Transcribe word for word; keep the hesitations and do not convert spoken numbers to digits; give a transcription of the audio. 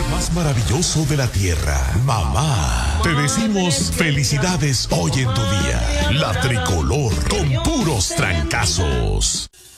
más maravilloso de la tierra, mamá. Te decimos felicidades hoy en tu día. La tricolor con puros trancazos.